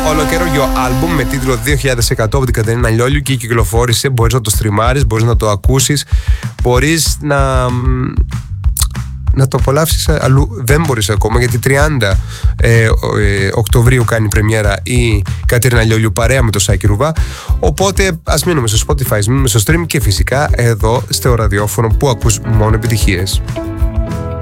ολοκαίριο άλμπουμ με τίτλο 2100 από την Κατερίνα Λιόλιου και κυκλοφόρησε. Μπορείς να το στριμάρεις, μπορείς να το ακούσεις, μπορείς να το απολαύσεις αλλού. Δεν μπορείς ακόμα, γιατί 30 Οκτωβρίου κάνει πρεμιέρα η Κατερίνα Λιόλιου παρέα με το Σάκη Ρουβά. Οπότε ας μείνουμε στο Spotify, ας μείνουμε στο stream και φυσικά εδώ στο ραδιόφωνο που ακούς μόνο επιτυχίες.